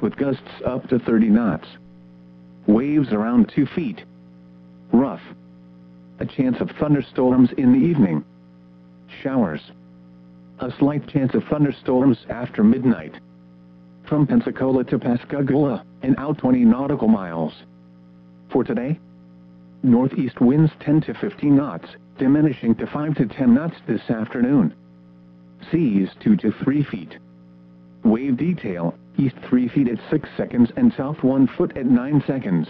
with gusts up to 30 knots. Waves around 2 feet. Rough. A chance of thunderstorms in the evening. Showers. A slight chance of thunderstorms after midnight. From Pensacola to Pascagoula, and out 20 nautical miles. For today, northeast winds 10 to 15 knots, diminishing to 5 to 10 knots this afternoon. Seas 2 to 3 feet. Wave detail, east 3 feet at 6 seconds and south 1 foot at 9 seconds.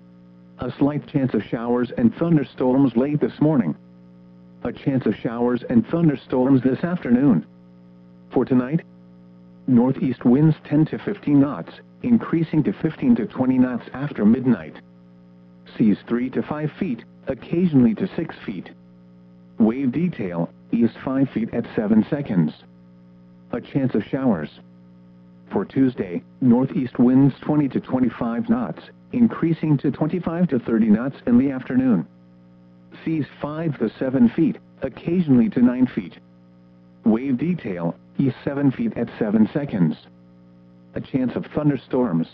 A slight chance of showers and thunderstorms late this morning. A chance of showers and thunderstorms this afternoon. For tonight, northeast winds 10 to 15 knots, increasing to 15 to 20 knots after midnight. Seas 3 to 5 feet, occasionally to 6 feet. Wave detail, east 5 feet at 7 seconds. A chance of showers. For Tuesday, northeast winds 20 to 25 knots, increasing to 25 to 30 knots in the afternoon. Seas 5 to 7 feet, occasionally to 9 feet. Wave detail, east 7 feet at 7 seconds. A chance of thunderstorms.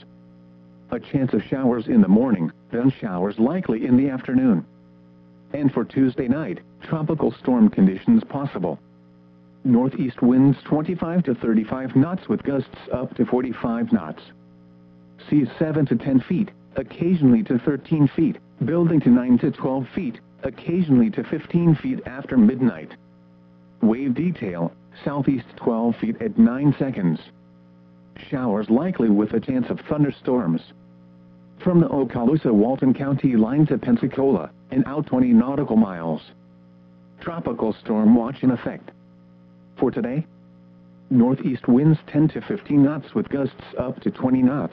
A chance of showers in the morning, then showers likely in the afternoon. And for Tuesday night, tropical storm conditions possible. Northeast winds 25 to 35 knots with gusts up to 45 knots. Seas 7 to 10 feet, occasionally to 13 feet, building to 9 to 12 feet, occasionally to 15 feet after midnight. Wave detail, southeast 12 feet at 9 seconds. Showers likely with a chance of thunderstorms. From the Okaloosa-Walton County line to Pensacola, and out 20 nautical miles. Tropical storm watch in effect. For today, northeast winds 10 to 15 knots with gusts up to 20 knots.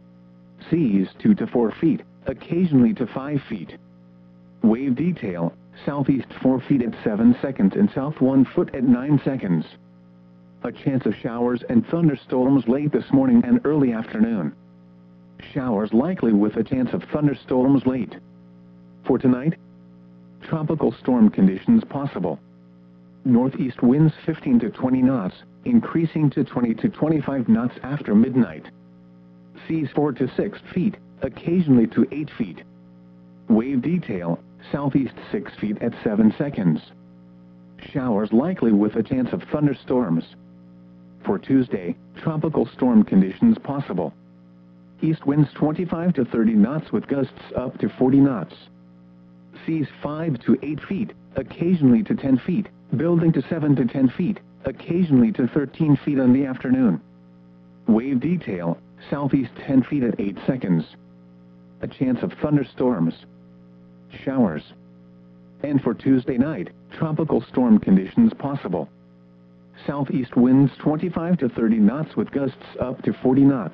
Seas 2 to 4 feet, occasionally to 5 feet. Wave detail, southeast 4 feet at 7 seconds and south 1 foot at 9 seconds. A chance of showers and thunderstorms late this morning and early afternoon. Showers likely with a chance of thunderstorms late. For tonight, tropical storm conditions possible. Northeast winds 15 to 20 knots, increasing to 20 to 25 knots after midnight. Seas 4 to 6 feet, occasionally to 8 feet. Wave detail, southeast 6 feet at 7 seconds. Showers likely with a chance of thunderstorms. For Tuesday, tropical storm conditions possible. East winds 25 to 30 knots with gusts up to 40 knots. Seas 5 to 8 feet, occasionally to 10 feet, building to 7 to 10 feet, occasionally to 13 feet in the afternoon. Wave detail, southeast 10 feet at 8 seconds. A chance of thunderstorms. Showers. And for Tuesday night, tropical storm conditions possible. Southeast winds 25 to 30 knots with gusts up to 40 knots.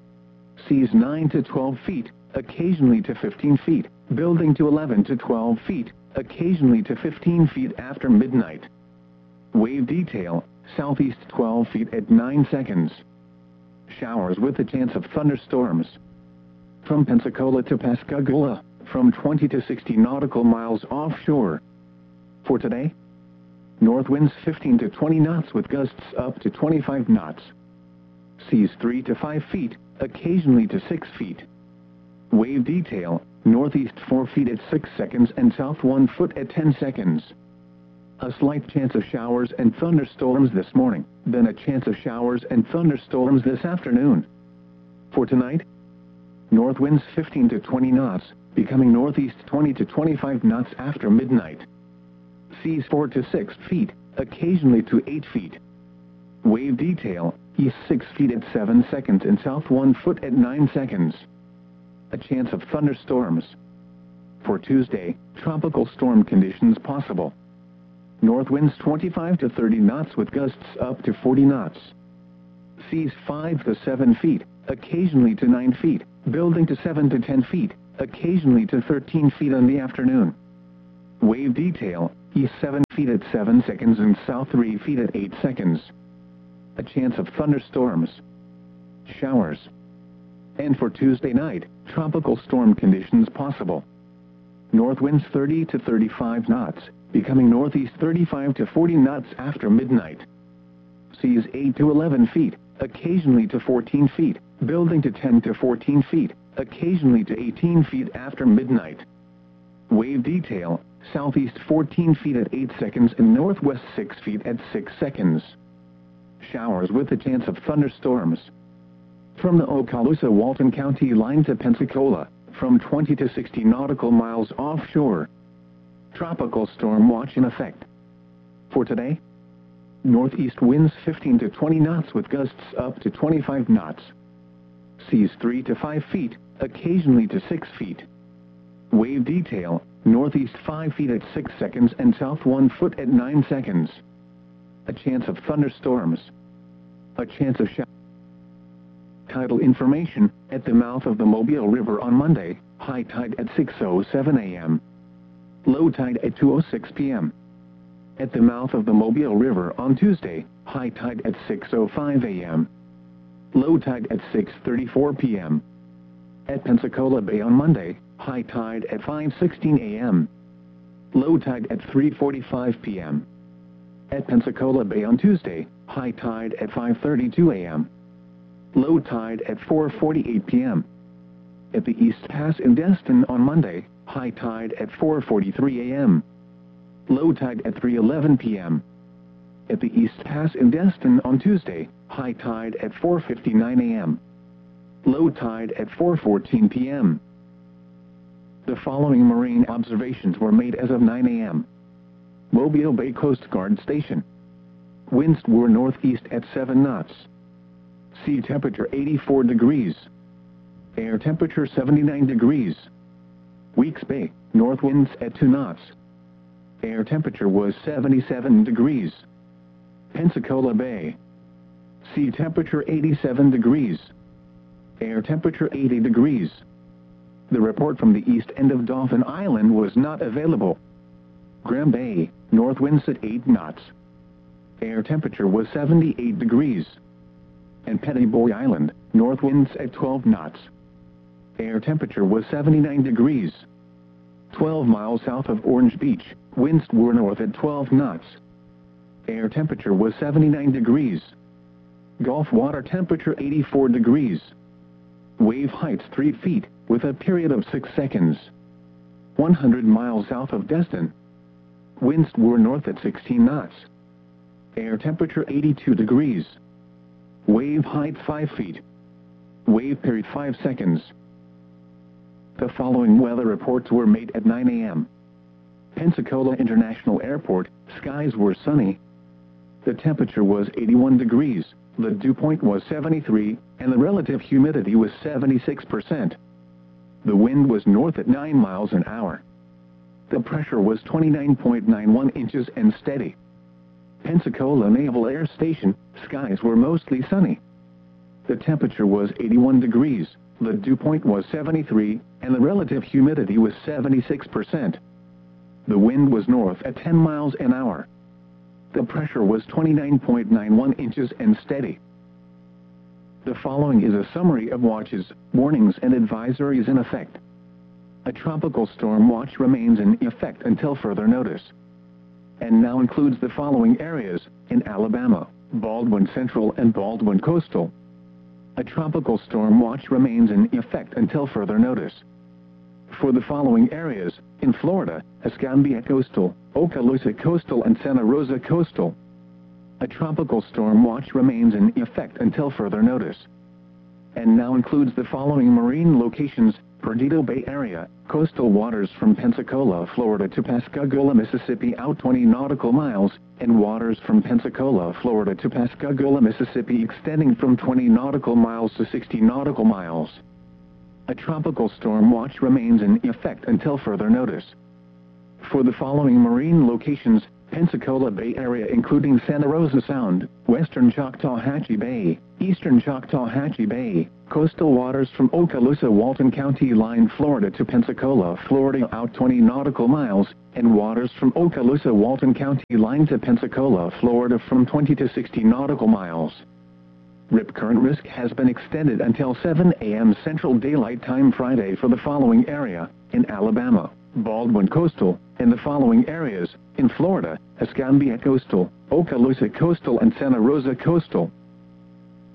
Seas 9 to 12 feet, occasionally to 15 feet, building to 11 to 12 feet, occasionally to 15 feet after midnight. Wave detail, southeast 12 feet at 9 seconds. Showers with a chance of thunderstorms. From Pensacola to Pascagoula, from 20 to 60 nautical miles offshore. For today, north winds 15 to 20 knots with gusts up to 25 knots. Seas 3 to 5 feet, occasionally to 6 feet. Wave detail, northeast 4 feet at 6 seconds and south 1 foot at 10 seconds. A slight chance of showers and thunderstorms this morning, then a chance of showers and thunderstorms this afternoon. For tonight, north winds 15 to 20 knots, becoming northeast 20 to 25 knots after midnight. Seas 4 to 6 feet, occasionally to 8 feet. Wave detail, east 6 feet at 7 seconds and south 1 foot at 9 seconds. A chance of thunderstorms. For Tuesday, tropical storm conditions possible. North winds 25 to 30 knots with gusts up to 40 knots. Seas 5 to 7 feet, occasionally to 9 feet, building to 7 to 10 feet, occasionally to 13 feet in the afternoon. Wave detail, east 7 feet at 7 seconds and south 3 feet at 8 seconds. A chance of thunderstorms. Showers. And for Tuesday night, tropical storm conditions possible. North winds 30 to 35 knots, becoming northeast 35 to 40 knots after midnight. Seas 8 to 11 feet, occasionally to 14 feet, building to 10 to 14 feet, occasionally to 18 feet after midnight. Wave detail, southeast 14 feet at 8 seconds and northwest 6 feet at 6 seconds. Showers with a chance of thunderstorms. From the Okaloosa-Walton County line to Pensacola, from 20 to 60 nautical miles offshore. Tropical storm watch in effect. For today, northeast winds 15 to 20 knots with gusts up to 25 knots. Seas 3 to 5 feet, occasionally to 6 feet. Wave detail, northeast 5 feet at 6 seconds and south 1 foot at 9 seconds. A chance of thunderstorms. A chance of showers. Tidal information, at the mouth of the Mobile River on Monday, high tide at 6:07 a.m. Low tide at 2:06 p.m. At the mouth of the Mobile River on Tuesday, high tide at 6:05 a.m. Low tide at 6:34 p.m. At Pensacola Bay on Monday, high tide at 5:16 a.m. Low tide at 3:45 p.m. At Pensacola Bay on Tuesday, high tide at 5:32 a.m. Low tide at 4:48 p.m. At the East Pass in Destin on Monday, high tide at 4:43 a.m. Low tide at 3:11 p.m. At the East Pass in Destin on Tuesday, high tide at 4:59 a.m. Low tide at 4:14 p.m. The following marine observations were made as of 9 a.m. Mobile Bay Coast Guard Station. Winds were northeast at 7 knots. Sea temperature 84 degrees. Air temperature 79 degrees. Weeks Bay, north winds at 2 knots. Air temperature was 77 degrees. Pensacola Bay. Sea temperature 87 degrees. Air temperature 80 degrees. The report from the east end of Dauphin Island was not available. Graham Bay, north winds at 8 knots. Air temperature was 78 degrees. And Petty Boy Island, north winds at 12 knots. Air temperature was 79 degrees. 12 miles south of Orange Beach, winds were north at 12 knots. Air temperature was 79 degrees. Gulf water temperature 84 degrees. Wave heights 3 feet, with a period of 6 seconds. 100 miles south of Destin. Winds were north at 16 knots. Air temperature 82 degrees. Wave height 5 feet. Wave period 5 seconds. The following weather reports were made at 9 a.m. Pensacola International Airport, skies were sunny. The temperature was 81 degrees, the dew point was 73, and the relative humidity was 76%. The wind was north at 9 miles an hour. The pressure was 29.91 inches and steady. Pensacola Naval Air Station, skies were mostly sunny. The temperature was 81 degrees, the dew point was 73, and the relative humidity was 76%. The wind was north at 10 miles an hour. The pressure was 29.91 inches and steady. The following is a summary of watches, warnings and advisories in effect. A tropical storm watch remains in effect until further notice. And now includes the following areas, in Alabama, Baldwin Central and Baldwin Coastal. A tropical storm watch remains in effect until further notice. For the following areas, in Florida, Escambia Coastal, Okaloosa Coastal and Santa Rosa Coastal. A tropical storm watch remains in effect until further notice. And now includes the following marine locations, Perdido Bay Area, coastal waters from Pensacola, Florida to Pascagoula, Mississippi out 20 nautical miles, and waters from Pensacola, Florida to Pascagoula, Mississippi extending from 20 nautical miles to 60 nautical miles. A tropical storm watch remains in effect until further notice. For the following marine locations, Pensacola Bay Area including Santa Rosa Sound, western Choctawhatchee Bay, eastern Choctawhatchee Bay, coastal waters from Okaloosa-Walton County line Florida to Pensacola, Florida out 20 nautical miles, and waters from Okaloosa-Walton County line to Pensacola, Florida from 20 to 60 nautical miles. Rip current risk has been extended until 7 a.m. Central Daylight Time Friday for the following area, in Alabama, Baldwin Coastal, and the following areas, in Florida, Escambia Coastal, Okaloosa Coastal and Santa Rosa Coastal.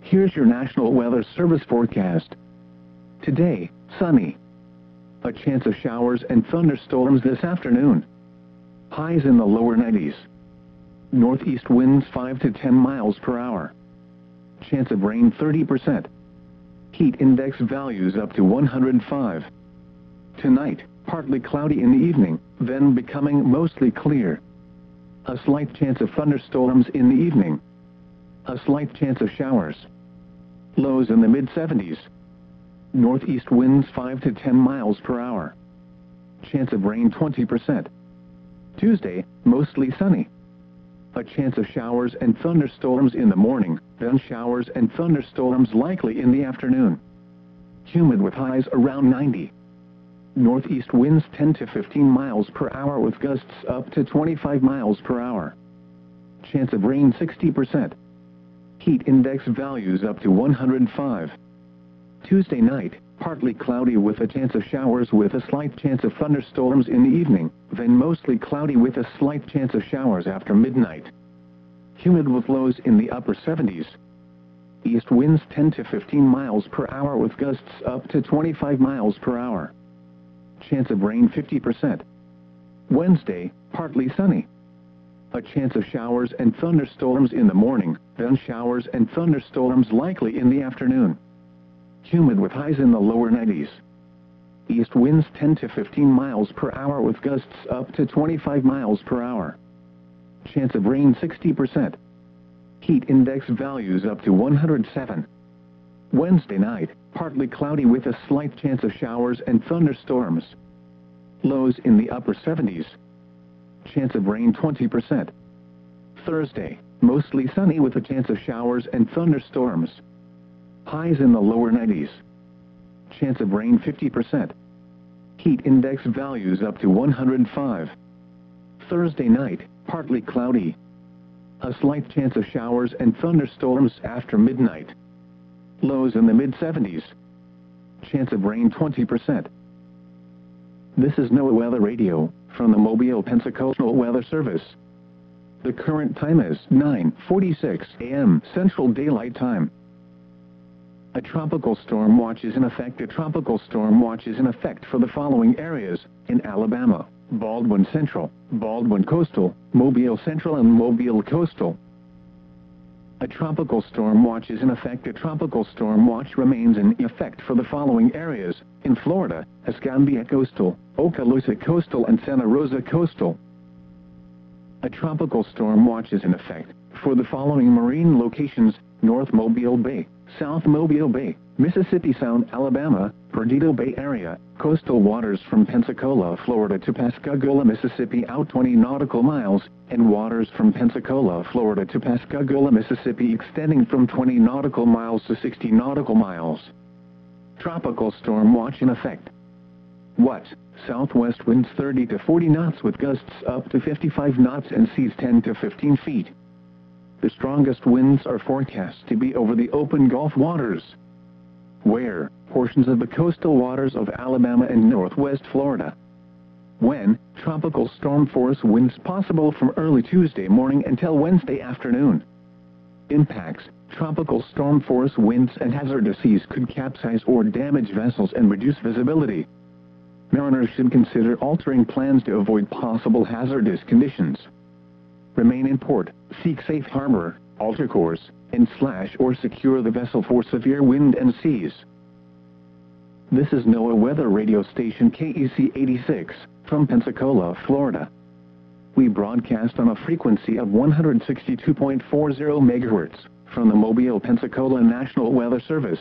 Here's your National Weather Service forecast. Today, sunny. A chance of showers and thunderstorms this afternoon. Highs in the lower 90s. Northeast winds 5 to 10 miles per hour. Chance of rain 30%. Heat index values up to 105. Tonight, partly cloudy in the evening, then becoming mostly clear. A slight chance of thunderstorms in the evening. A slight chance of showers. Lows in the mid-70s. Northeast winds 5 to 10 miles per hour. Chance of rain 20%. Tuesday, mostly sunny. A chance of showers and thunderstorms in the morning, then showers and thunderstorms likely in the afternoon. Humid with highs around 90. Northeast winds 10 to 15 miles per hour with gusts up to 25 miles per hour. Chance of rain 60%. Heat index values up to 105. Tuesday night, partly cloudy with a chance of showers with a slight chance of thunderstorms in the evening, then mostly cloudy with a slight chance of showers after midnight. Humid with lows in the upper 70s. East winds 10 to 15 miles per hour with gusts up to 25 miles per hour. Chance of rain 50%. Wednesday, partly sunny. A chance of showers and thunderstorms in the morning, then showers and thunderstorms likely in the afternoon. Humid with highs in the lower 90s. East winds 10 to 15 miles per hour with gusts up to 25 miles per hour. Chance of rain 60%. Heat index values up to 107. Wednesday night, partly cloudy with a slight chance of showers and thunderstorms. Lows in the upper 70s. Chance of rain 20%. Thursday, mostly sunny with a chance of showers and thunderstorms. Highs in the lower 90s. Chance of rain 50%. Heat index values up to 105. Thursday night, partly cloudy. A slight chance of showers and thunderstorms after midnight. Lows in the mid-70s. Chance of rain 20%. This is NOAA Weather Radio, from the Mobile, Pensacola Weather Service. The current time is 9:46 a.m. Central Daylight Time. A tropical storm watch is in effect. A tropical storm watch is in effect for the following areas in Alabama: Baldwin Central, Baldwin Coastal, Mobile Central and Mobile Coastal. A tropical storm watch is in effect. A tropical storm watch remains in effect for the following areas in Florida: Escambia Coastal, Okaloosa Coastal and Santa Rosa Coastal. A tropical storm watch is in effect for the following marine locations: North Mobile Bay, South Mobile Bay, Mississippi Sound, Alabama, Perdido Bay Area, coastal waters from Pensacola, Florida to Pascagoula, Mississippi out 20 nautical miles, and waters from Pensacola, Florida to Pascagoula, Mississippi extending from 20 nautical miles to 60 nautical miles. Tropical storm watch in effect. What? Southwest winds 30 to 40 knots with gusts up to 55 knots and seas 10 to 15 feet. The strongest winds are forecast to be over the open Gulf waters. Where? Portions of the coastal waters of Alabama and northwest Florida. When? Tropical storm force winds possible from early Tuesday morning until Wednesday afternoon. Impacts: tropical storm force winds and hazardous seas could capsize or damage vessels and reduce visibility. Mariners should consider altering plans to avoid possible hazardous conditions. Remain in port, seek safe harbor, alter course, and slash or secure the vessel for severe wind and seas. This is NOAA Weather Radio Station KEC 86, from Pensacola, Florida. We broadcast on a frequency of 162.40 MHz, from the Mobile, Pensacola National Weather Service.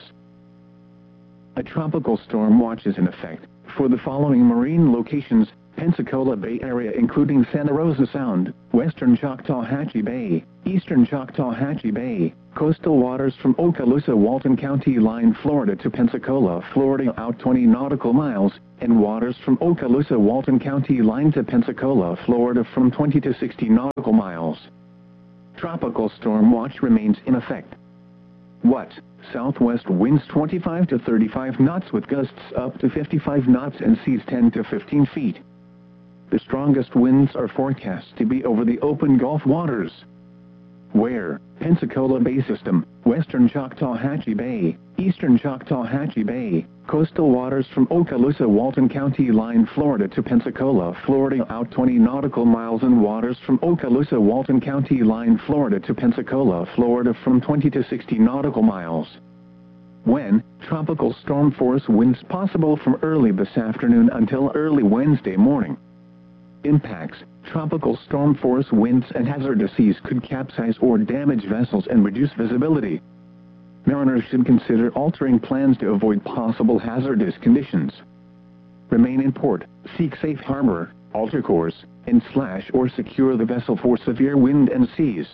A tropical storm watch is in effect for the following marine locations: Pensacola Bay Area including Santa Rosa Sound, western Choctawhatchee Bay, eastern Choctawhatchee Bay, coastal waters from Okaloosa Walton County line Florida to Pensacola, Florida out 20 nautical miles, and waters from Okaloosa Walton County line to Pensacola, Florida from 20 to 60 nautical miles. Tropical storm watch remains in effect. What? Southwest winds 25 to 35 knots with gusts up to 55 knots and seas 10 to 15 feet. The strongest winds are forecast to be over the open Gulf waters. Where, Pensacola Bay System, Western Choctawhatchee Bay, Eastern Choctawhatchee Bay, coastal waters from Okaloosa Walton County line Florida to Pensacola, Florida out 20 nautical miles and waters from Okaloosa Walton County line Florida to Pensacola, Florida from 20 to 60 nautical miles. When, tropical storm force winds possible from early this afternoon until early Wednesday morning. Impacts, tropical storm force winds and hazardous seas could capsize or damage vessels and reduce visibility. Mariners should consider altering plans to avoid possible hazardous conditions. Remain in port, seek safe harbor, alter course, and slash or secure the vessel for severe wind and seas.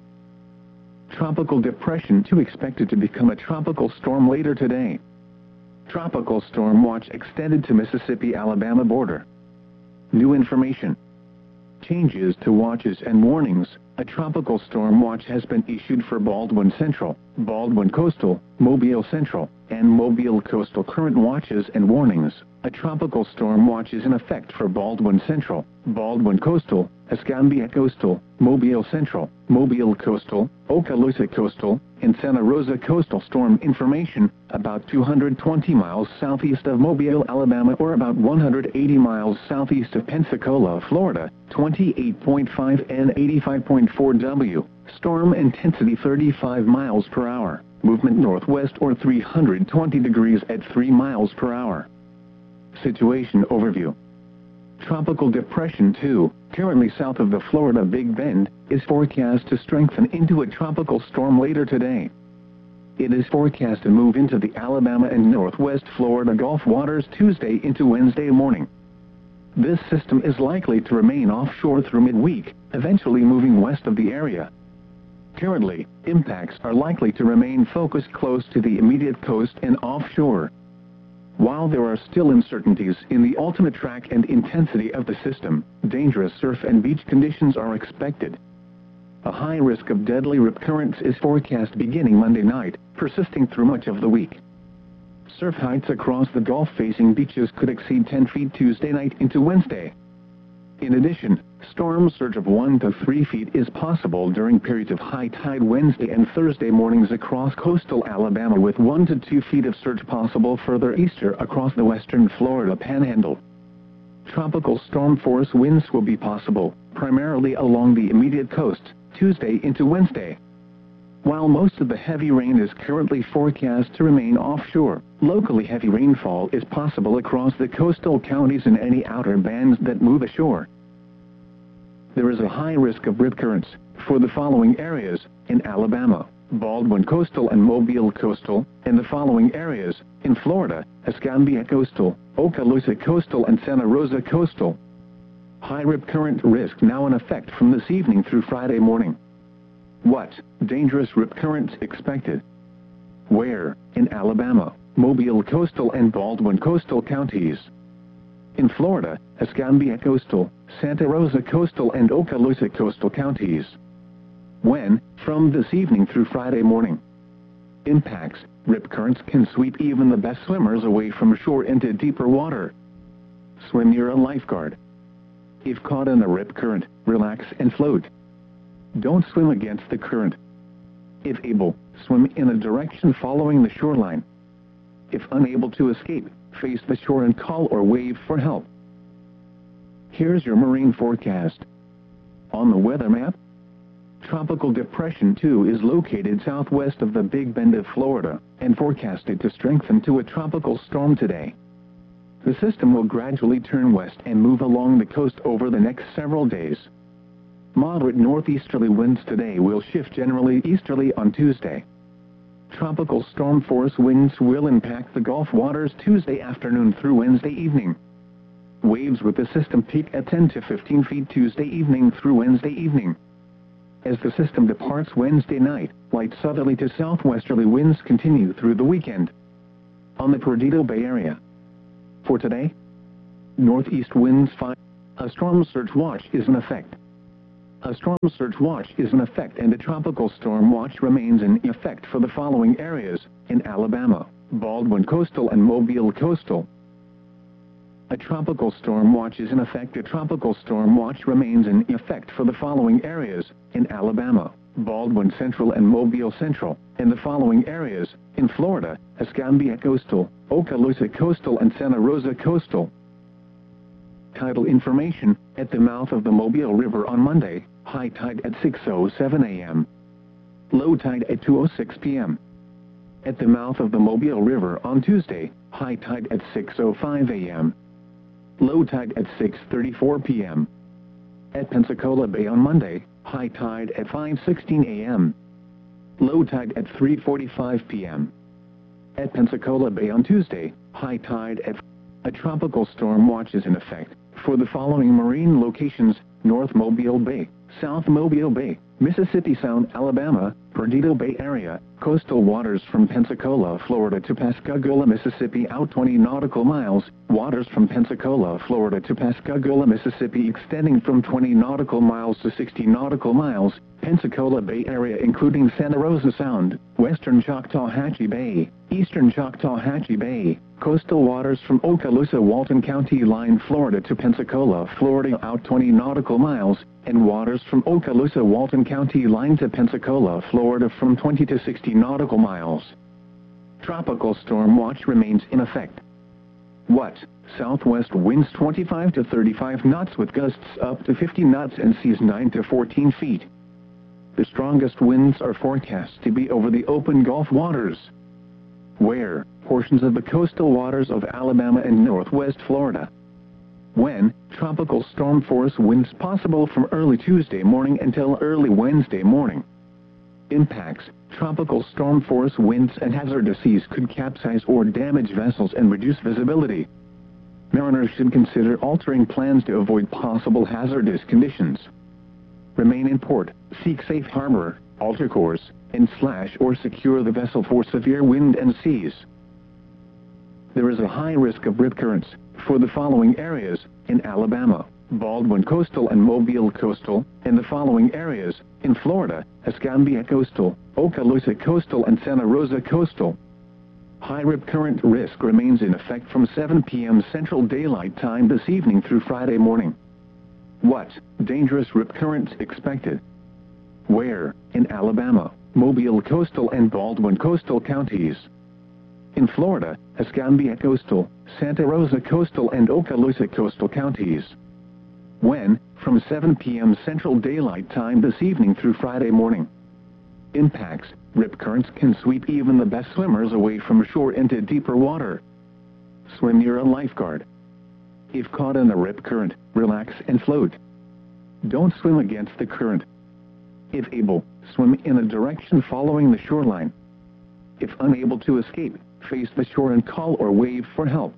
Tropical Depression 2 expected to become a tropical storm later today. Tropical storm watch extended to Mississippi-Alabama border. New information. Changes to watches and warnings. A tropical storm watch has been issued for Baldwin Central, Baldwin Coastal, Mobile Central, and Mobile Coastal. Current watches and warnings. A tropical storm watch is in effect for Baldwin Central, Baldwin Coastal, Escambia Coastal, Mobile Central, Mobile Coastal, Okaloosa Coastal, and Santa Rosa Coastal. Storm information, about 220 miles southeast of Mobile, Alabama, or about 180 miles southeast of Pensacola, Florida, 28.5 and 85.4 W. Storm intensity 35 miles per hour. Movement northwest or 320 degrees at 3 miles per hour. Situation overview. Tropical Depression 2, currently south of the Florida Big Bend, is forecast to strengthen into a tropical storm later today. It is forecast to move into the Alabama and northwest Florida Gulf waters Tuesday into Wednesday morning. This system is likely to remain offshore through midweek, eventually moving west of the area. Currently, impacts are likely to remain focused close to the immediate coast and offshore. While there are still uncertainties in the ultimate track and intensity of the system, dangerous surf and beach conditions are expected. A high risk of deadly rip currents is forecast beginning Monday night, persisting through much of the week. Surf heights across the Gulf-facing beaches could exceed 10 feet Tuesday night into Wednesday. In addition, storm surge of 1 to 3 feet is possible during periods of high tide Wednesday and Thursday mornings across coastal Alabama, with 1 to 2 feet of surge possible further eastern across the western Florida panhandle. Tropical storm force winds will be possible, primarily along the immediate coast, Tuesday into Wednesday. While most of the heavy rain is currently forecast to remain offshore, locally heavy rainfall is possible across the coastal counties and any outer bands that move ashore. There is a high risk of rip currents for the following areas: in Alabama, Baldwin Coastal and Mobile Coastal, and the following areas: in Florida, Escambia Coastal, Okaloosa Coastal, and Santa Rosa Coastal. High rip current risk now in effect from this evening through Friday morning. What? Dangerous rip currents expected. Where? In Alabama, Mobile Coastal and Baldwin Coastal counties. In Florida, Escambia Coastal, Santa Rosa Coastal, and Okaloosa Coastal counties. When? From this evening through Friday morning. Impacts: rip currents can sweep even the best swimmers away from shore into deeper water. Swim near a lifeguard. If caught in a rip current, relax and float. Don't swim against the current. If able, swim in a direction following the shoreline. If unable to escape, face the shore and call or wave for help. Here's your marine forecast. On the weather map, Tropical Depression 2 is located southwest of the Big Bend of Florida, and forecasted to strengthen to a tropical storm today. The system will gradually turn west and move along the coast over the next several days. Moderate northeasterly winds today will shift generally easterly on Tuesday. Tropical storm force winds will impact the Gulf waters Tuesday afternoon through Wednesday evening. Waves with the system peak at 10 to 15 feet Tuesday evening through Wednesday evening. As the system departs Wednesday night, light southerly to southwesterly winds continue through the weekend. On the Perdido Bay area. For today, northeast winds 5. A storm surge watch is in effect. A storm surge watch is in effect, and a tropical storm watch remains in effect for the following areas: in Alabama, Baldwin Coastal, and Mobile Coastal. A tropical storm watch is in effect. A tropical storm watch remains in effect for the following areas: in Alabama, Baldwin Central and Mobile Central, in the following areas: in Florida, Escambia Coastal, Okaloosa Coastal and Santa Rosa Coastal. Tidal information: at the mouth of the Mobile River on Monday, high tide at 6:07 a.m. Low tide at 2:06 p.m. At the mouth of the Mobile River on Tuesday, high tide at 6:05 a.m. Low tide at 6:34 p.m. At Pensacola Bay on Monday, high tide at 5:16 a.m. Low tide at 3:45 p.m. At Pensacola Bay on Tuesday, high tide at... A tropical storm watch is in effect for the following marine locations: North Mobile Bay, South Mobile Bay, Mississippi Sound, Alabama, Perdido Bay area, coastal waters from Pensacola, Florida to Pascagoula, Mississippi out 20 nautical miles, waters from Pensacola, Florida to Pascagoula, Mississippi extending from 20 nautical miles to 60 nautical miles, Pensacola Bay area including Santa Rosa Sound, western Choctawhatchee Bay, eastern Choctawhatchee Bay, coastal waters from Okaloosa, Walton County line, Florida to Pensacola, Florida out 20 nautical miles, and waters from Okaloosa, Walton County line to Pensacola, Florida from 20 to 60 nautical miles. Tropical storm watch remains in effect. What? Southwest winds 25 to 35 knots with gusts up to 50 knots and seas 9 to 14 feet. The strongest winds are forecast to be over the open Gulf waters. Where? Portions of the coastal waters of Alabama and northwest Florida. When? Tropical storm force winds possible from early Tuesday morning until early Wednesday morning. Impacts: tropical storm force winds and hazardous seas could capsize or damage vessels and reduce visibility. Mariners should consider altering plans to avoid possible hazardous conditions. Remain in port, seek safe harbor, alter course, and slash or secure the vessel for severe wind and seas. There is a high risk of rip currents for the following areas: in Alabama, Baldwin Coastal and Mobile Coastal, in the following areas: in Florida, Escambia Coastal, Okaloosa Coastal and Santa Rosa Coastal. High rip current risk remains in effect from 7 p.m. Central Daylight Time this evening through Friday morning. What? Dangerous rip currents expected. Where? In Alabama, Mobile Coastal and Baldwin Coastal counties. In Florida, Escambia Coastal, Santa Rosa Coastal and Okaloosa Coastal counties. When? From 7 p.m. Central Daylight Time this evening through Friday morning. Impacts: rip currents can sweep even the best swimmers away from shore into deeper water. Swim near a lifeguard. If caught in a rip current, relax and float. Don't swim against the current. If able, swim in a direction following the shoreline. If unable to escape, face the shore and call or wave for help.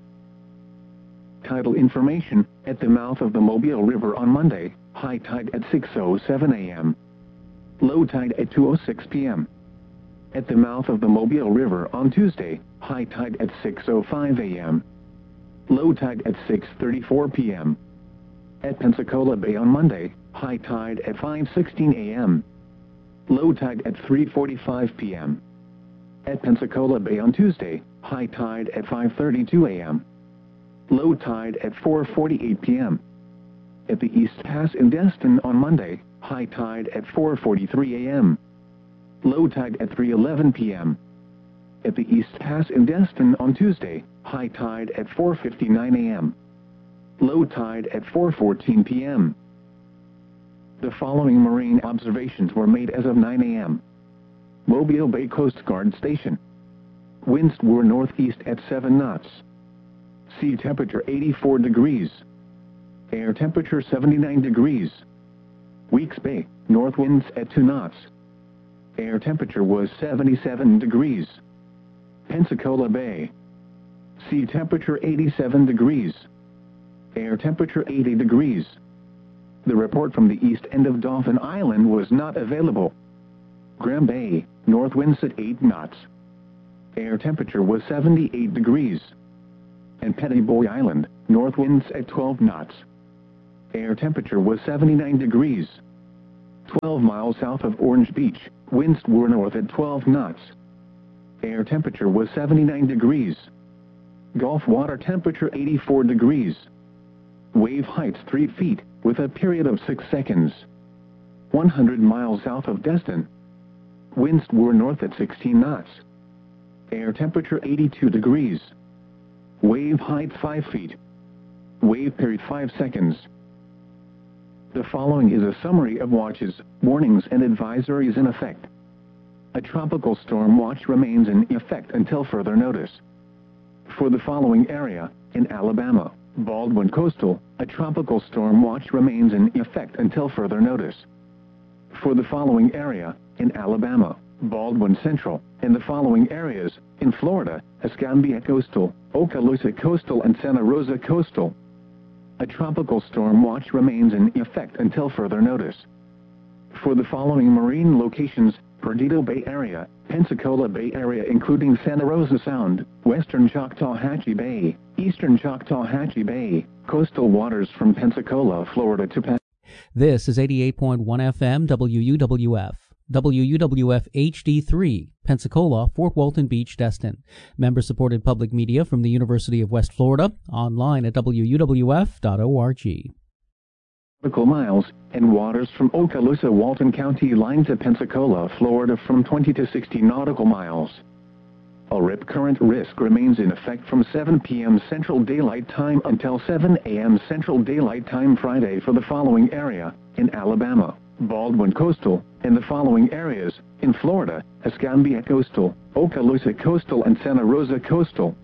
Tidal information: at the mouth of the Mobile River on Monday, high tide at 6:07 a.m. Low tide at 2:06 p.m. At the mouth of the Mobile River on Tuesday, high tide at 6:05 a.m. Low tide at 6:34 p.m. At Pensacola Bay on Monday, high tide at 5:16 a.m. Low tide at 3:45 p.m. At Pensacola Bay on Tuesday, high tide at 5:32 a.m. Low tide at 4:48 p.m. At the East Pass in Destin on Monday, high tide at 4:43 a.m. Low tide at 3:11 p.m. At the East Pass in Destin on Tuesday, high tide at 4:59 a.m. Low tide at 4:14 p.m. The following marine observations were made as of 9 a.m. Mobile Bay Coast Guard Station. Winds were northeast at 7 knots. Sea temperature 84 degrees. Air temperature 79 degrees. Weeks Bay, north winds at 2 knots. Air temperature was 77 degrees. Pensacola Bay. Sea temperature 87 degrees. Air temperature 80 degrees. The report from the east end of Dauphin Island was not available. Graham Bay, north winds at 8 knots. Air temperature was 78 degrees. And Petty Boy Island, north winds at 12 knots. Air temperature was 79 degrees. 12 miles south of Orange Beach, winds were north at 12 knots. Air temperature was 79 degrees. Gulf water temperature 84 degrees. Wave heights 3 feet, with a period of 6 seconds. 100 miles south of Destin. Winds were north at 16 knots. Air temperature 82 degrees. Wave height 5 feet. Wave period 5 seconds. The following is a summary of watches, warnings and advisories in effect. A tropical storm watch remains in effect until further notice. For the following area, in Alabama, Baldwin Coastal, a tropical storm watch remains in effect until further notice. For the following area, in Alabama, Baldwin Central, and the following areas, in Florida, Escambia Coastal, Okaloosa Coastal and Santa Rosa Coastal, a tropical storm watch remains in effect until further notice. For the following marine locations, Perdido Bay Area, Pensacola Bay Area including Santa Rosa Sound, Western Choctawhatchee Bay, Eastern Choctawhatchee Bay, coastal waters from Pensacola, Florida to This is 88.1 FM WUWF. WUWF HD3, Pensacola, Fort Walton Beach, Destin. Member-supported public media from the University of West Florida, online at wuwf.org. Nautical miles, and waters from Okaloosa Walton County line to Pensacola, Florida from 20 to 60 nautical miles. A rip current risk remains in effect from 7 p.m. Central Daylight Time until 7 a.m. Central Daylight Time Friday for the following area, in Alabama, Baldwin Coastal, and the following areas, in Florida, Escambia Coastal, Okaloosa Coastal and Santa Rosa Coastal.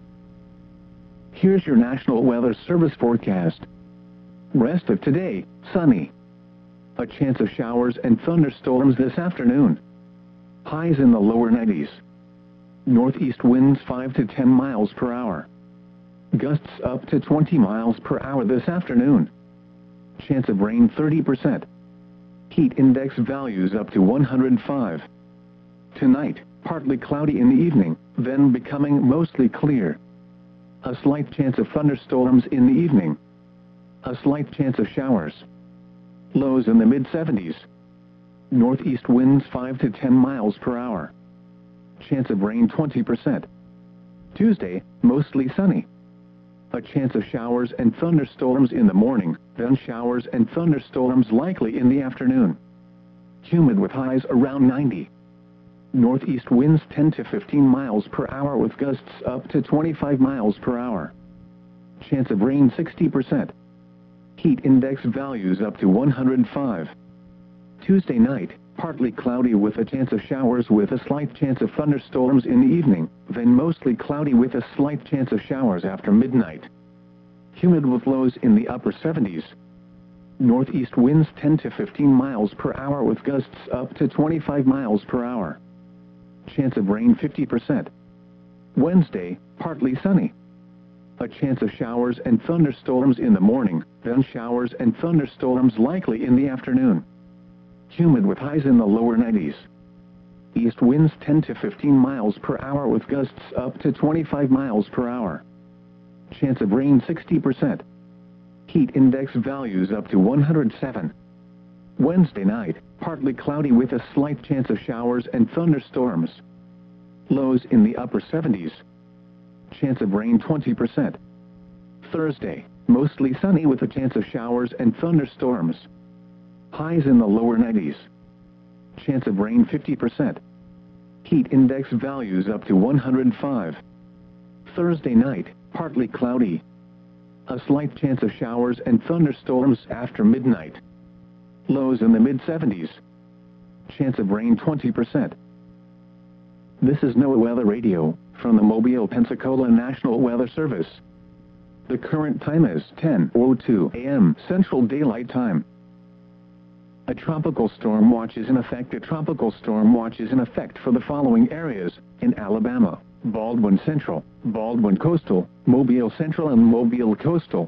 Here's your National Weather Service forecast. Rest of today, sunny. A chance of showers and thunderstorms this afternoon. Highs in the lower 90s. Northeast winds 5 to 10 miles per hour. Gusts up to 20 miles per hour this afternoon. Chance of rain 30%. Heat index values up to 105. Tonight, partly cloudy in the evening, then becoming mostly clear. A slight chance of thunderstorms in the evening. A slight chance of showers. Lows in the mid-70s. Northeast winds 5 to 10 miles per hour. Chance of rain 20%. Tuesday, mostly sunny. A chance of showers and thunderstorms in the morning, then showers and thunderstorms likely in the afternoon. Humid with highs around 90. Northeast winds 10 to 15 miles per hour with gusts up to 25 miles per hour. Chance of rain 60%. Heat index values up to 105. Tuesday night, partly cloudy with a chance of showers with a slight chance of thunderstorms in the evening, then mostly cloudy with a slight chance of showers after midnight. Humid with lows in the upper 70s. Northeast winds 10 to 15 miles per hour with gusts up to 25 miles per hour. Chance of rain 50%. Wednesday, partly sunny. A chance of showers and thunderstorms in the morning, then showers and thunderstorms likely in the afternoon. Humid with highs in the lower 90s. East winds 10 to 15 miles per hour with gusts up to 25 miles per hour. Chance of rain 60%. Heat index values up to 107. Wednesday night, partly cloudy with a slight chance of showers and thunderstorms. Lows in the upper 70s. Chance of rain 20%. Thursday, mostly sunny with a chance of showers and thunderstorms. Highs in the lower 90s. Chance of rain 50%. Heat index values up to 105. Thursday night, partly cloudy. A slight chance of showers and thunderstorms after midnight. Lows in the mid-70s. Chance of rain 20%. This is NOAA Weather Radio, from the Mobile, Pensacola National Weather Service. The current time is 10:02 a.m. Central Daylight Time. A tropical storm watch is in effect. A tropical storm watch is in effect for the following areas, in Alabama, Baldwin Central, Baldwin Coastal, Mobile Central and Mobile Coastal.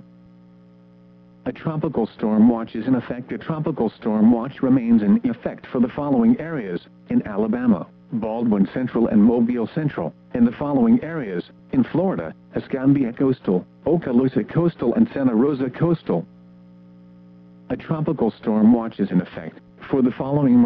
A tropical storm watch is in effect. A tropical storm watch remains in effect for the following areas, in Alabama, Baldwin Central and Mobile Central, and the following areas, in Florida, Escambia Coastal, Okaloosa Coastal and Santa Rosa Coastal. A tropical storm watch is in effect for the following